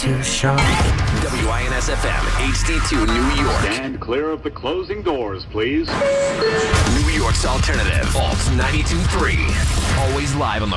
too short. WINS-FM, HD2 New York. Stand clear of the closing doors, please. New York's alternative, Alt 92.3. Always live on the